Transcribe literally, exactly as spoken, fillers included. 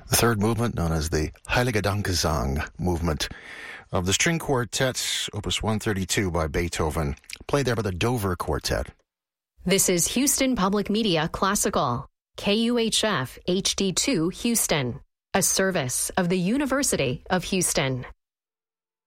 The third movement, known as the Heilige Dankgesang movement of the string quartet, opus one thirty-two by Beethoven, played there by the Dover Quartet. This is Houston Public Media Classical, K U H F H D two Houston, a service of the University of Houston.